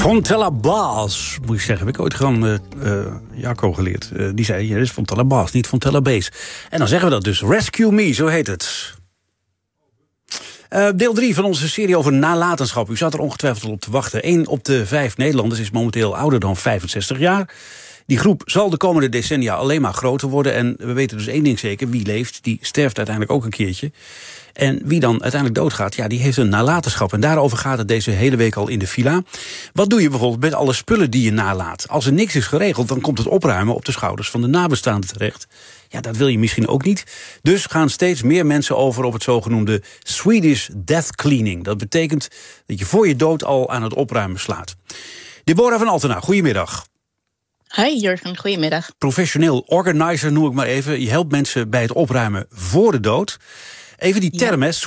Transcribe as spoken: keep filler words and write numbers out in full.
Fontella Bass, moet ik zeggen. Heb ik ooit gewoon uh, uh, Jacco geleerd. Uh, die zei, ja, dit is Fontella Bass, niet Fontella Bass. En dan zeggen we dat dus. Rescue Me, zo heet het. Uh, deel drie van onze serie over nalatenschap. U zat er ongetwijfeld op te wachten. Eén op de vijf Nederlanders is momenteel ouder dan vijfenzestig jaar. Die groep zal de komende decennia alleen maar groter worden. En we weten dus één ding zeker. Wie leeft, die sterft uiteindelijk ook een keertje. En wie dan uiteindelijk doodgaat, ja, die heeft een nalatenschap. En daarover gaat het deze hele week al in de villa. Wat doe je bijvoorbeeld met alle spullen die je nalaat? Als er niks is geregeld, dan komt het opruimen op de schouders van de nabestaanden terecht. Ja, dat wil je misschien ook niet. Dus gaan steeds meer mensen over op het zogenoemde Swedish Death Cleaning. Dat betekent dat je voor je dood al aan het opruimen slaat. Deborah van Altena, goedemiddag. Hi Jurgen, goedemiddag. Professioneel organizer noem ik maar even. Je helpt mensen bij het opruimen voor de dood. Even die term, ja. hè,